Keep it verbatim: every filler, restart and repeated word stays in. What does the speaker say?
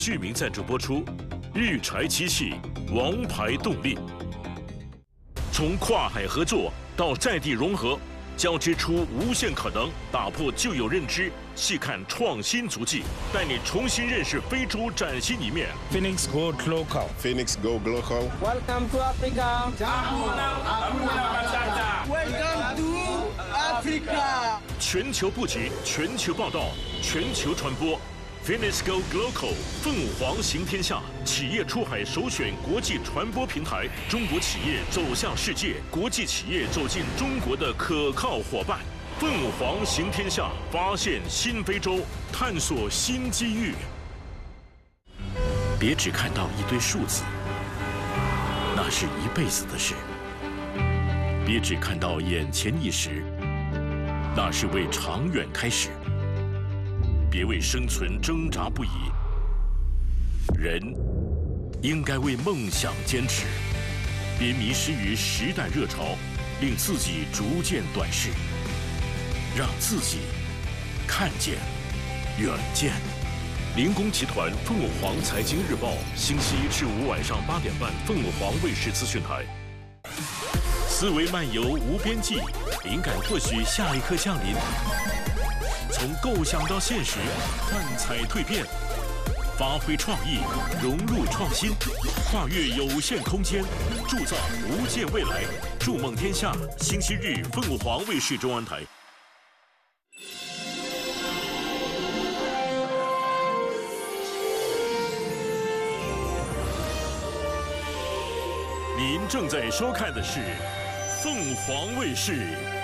剧名赞助播出，日柴机器王牌动力。从跨海合作到在地融合，交织出无限可能，打破旧有认知，细看创新足迹，带你重新认识非洲崭新一面。 Phoenix Go Global. Phoenix Go Global. Welcome to Africa. Welcome to Africa. 全球布局，全球报道，全球传播。Phoenix Go Global 凤凰行天下，企业出海首选国际传播平台，中国企业走向世界，国际企业走进中国的可靠伙伴。凤凰行天下，发现新非洲，探索新机遇。别只看到一堆数字，那是一辈子的事；别只看到眼前一时，那是为长远开始。别为生存挣扎不已，人应该为梦想坚持。别迷失于时代热潮，令自己逐渐短视，让自己看见远见。林工集团凤凰财经日报，星期一至五晚上八点半，凤凰卫视资讯台。思维漫游无边际，灵感或许下一刻降临。从构想到现实，幻彩蜕变，发挥创意，融入创新，跨越有限空间，铸造无限未来。筑梦天下，星期日凤凰卫视中央台。您正在收看的是凤凰卫视